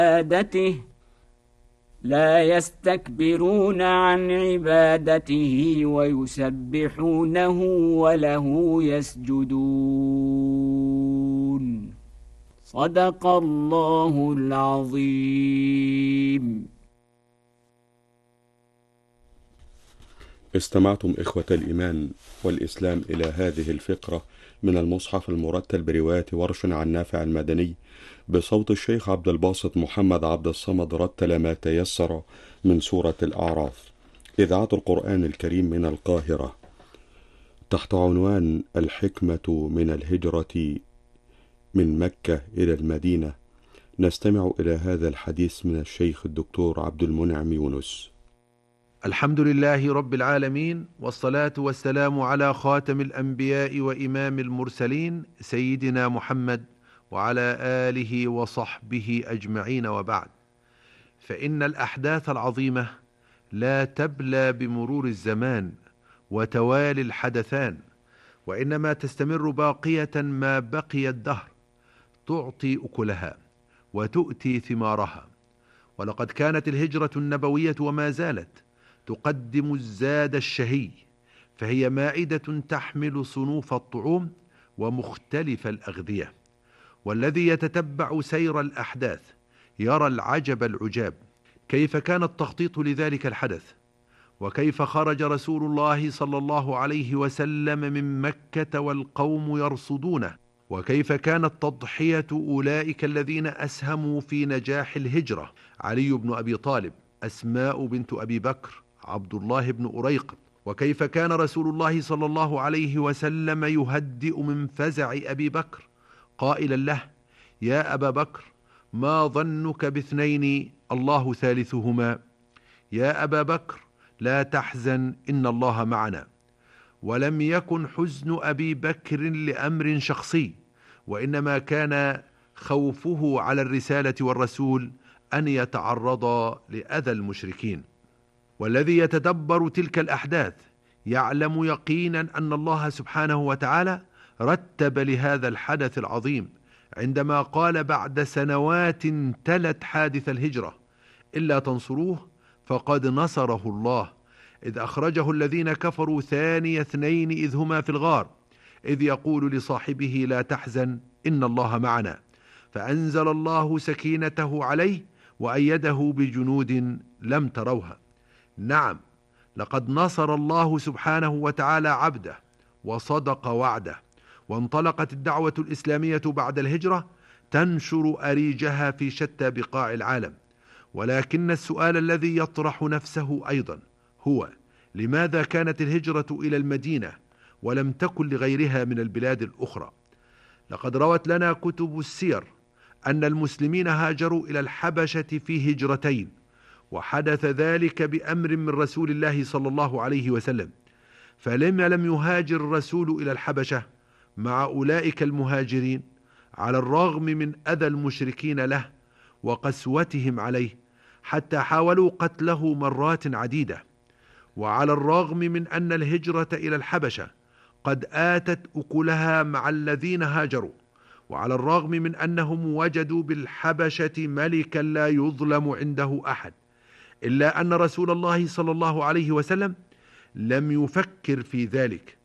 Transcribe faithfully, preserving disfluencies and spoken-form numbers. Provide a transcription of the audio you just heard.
عبادته لا يستكبرون عن عبادته ويسبحونه وله يسجدون. صدق الله العظيم. استمعتم إخوة الإيمان والإسلام إلى هذه الفقرة من المصحف المرتل برواية ورش عن نافع المدني بصوت الشيخ عبد الباسط محمد عبد الصمد، رتل ما تيسر من سورة الأعراف، إذاعة القرآن الكريم من القاهرة، تحت عنوان الحكمة من الهجرة من مكة إلى المدينة. نستمع إلى هذا الحديث من الشيخ الدكتور عبد المنعم يونس. الحمد لله رب العالمين، والصلاة والسلام على خاتم الأنبياء وإمام المرسلين سيدنا محمد وعلى آله وصحبه أجمعين، وبعد، فإن الأحداث العظيمة لا تبلى بمرور الزمان وتوالي الحدثان، وإنما تستمر باقية ما بقي الدهر، تعطي أكلها وتؤتي ثمارها. ولقد كانت الهجرة النبوية وما زالت تقدم الزاد الشهي، فهي مائدة تحمل صنوف الطعوم ومختلف الأغذية. والذي يتتبع سير الأحداث يرى العجب العجاب، كيف كان التخطيط لذلك الحدث، وكيف خرج رسول الله صلى الله عليه وسلم من مكة والقوم يرصدونه، وكيف كانت تضحية أولئك الذين أسهموا في نجاح الهجرة: علي بن أبي طالب، أسماء بنت أبي بكر، عبد الله بن أريقط. وكيف كان رسول الله صلى الله عليه وسلم يهدئ من فزع أبي بكر قائلا له: يا أبا بكر، ما ظنك باثنين الله ثالثهما؟ يا أبا بكر، لا تحزن، إن الله معنا. ولم يكن حزن أبي بكر لأمر شخصي، وإنما كان خوفه على الرسالة والرسول أن يتعرض لأذى المشركين. والذي يتدبر تلك الأحداث يعلم يقينا أن الله سبحانه وتعالى رتب لهذا الحدث العظيم عندما قال بعد سنوات تلت حادث الهجرة: إلا تنصروه فقد نصره الله، إذ أخرجه الذين كفروا ثاني اثنين إذ هما في الغار، إذ يقول لصاحبه لا تحزن إن الله معنا، فأنزل الله سكينته عليه وأيده بجنود لم تروها. نعم، لقد نصر الله سبحانه وتعالى عبده وصدق وعده، وانطلقت الدعوة الإسلامية بعد الهجرة تنشر أريجها في شتى بقاع العالم. ولكن السؤال الذي يطرح نفسه أيضا هو: لماذا كانت الهجرة إلى المدينة ولم تكن لغيرها من البلاد الأخرى؟ لقد روت لنا كتب السير أن المسلمين هاجروا إلى الحبشة في هجرتين، وحدث ذلك بأمر من رسول الله صلى الله عليه وسلم. فلما لم يهاجر الرسول إلى الحبشة مع أولئك المهاجرين على الرغم من أذى المشركين له وقسوتهم عليه، حتى حاولوا قتله مرات عديدة، وعلى الرغم من أن الهجرة إلى الحبشة قد آتت أكلها مع الذين هاجروا، وعلى الرغم من أنهم وجدوا بالحبشة ملكا لا يظلم عنده أحد، إلا أن رسول الله صلى الله عليه وسلم لم يفكر في ذلك،